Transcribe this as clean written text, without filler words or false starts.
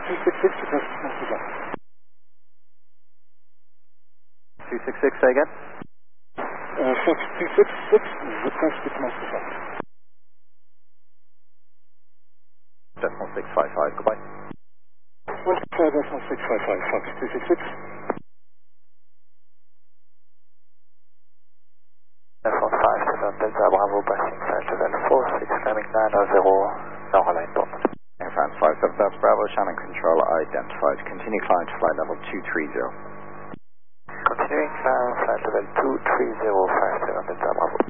266, request distance to that. 266, say again? Fox 266, request distance to that. Decimal 655, goodbye. 125.655, Fox 266. Decimal 57, Delta Bravo, passing flight level 46, climbing 900, no line Dortmund. Air France 57, Delta Bravo, channel control identified. Continue climb to flight level 230. Continuing climb, flight level 230, 57, Delta Bravo.